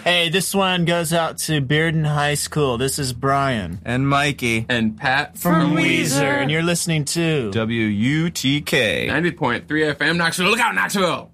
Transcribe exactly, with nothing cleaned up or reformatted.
Hey, this one goes out to Bearden High School. This is Brian. And Mikey. And Pat. From, from Weezer. Weezer. And you're listening to W U T K. ninety point three F M Knoxville. Look out, Knoxville!